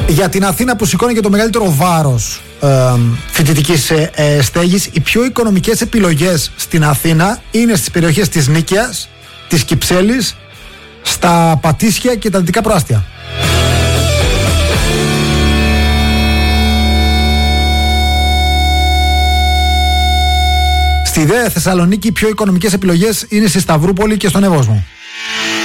Για την Αθήνα που σηκώνει και το μεγαλύτερο βάρος φοιτητικής στέγης, οι πιο οικονομικές επιλογές στην Αθήνα είναι στις περιοχές της Νίκαιας, της Κυψέλης, στα Πατήσια και τα Δυτικά Προάστια. Στη ΔΕ Θεσσαλονίκη οι πιο οικονομικές επιλογές είναι στη Σταυρούπολη και στον Εύωσμο.